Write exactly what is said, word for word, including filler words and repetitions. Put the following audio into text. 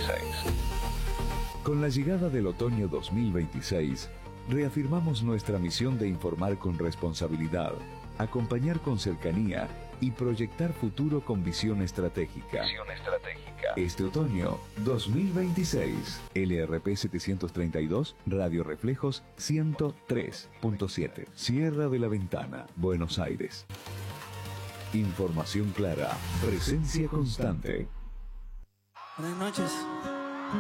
veintiséis. Con la llegada del otoño dos mil veintiséis, reafirmamos nuestra misión de informar con responsabilidad, acompañar con cercanía y proyectar futuro con visión estratégica. Visión estratégica. Este otoño dos mil veintiséis, L R P setecientos treinta y dos, Radio Reflejos ciento tres punto siete, Sierra de la Ventana, Buenos Aires. Información clara, presencia constante. Buenas noches.